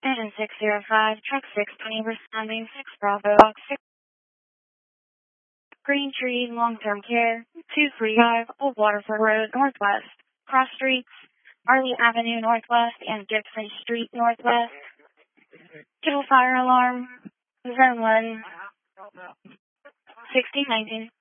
Engine 605, truck 620, responding 6 Bravo, box 6. Green Tree, long-term care, 235, Old Waterford Road, Northwest. Cross streets, Arley Avenue, Northwest, and Gibson Street, Northwest. Kill fire alarm, Zone 1, 1619.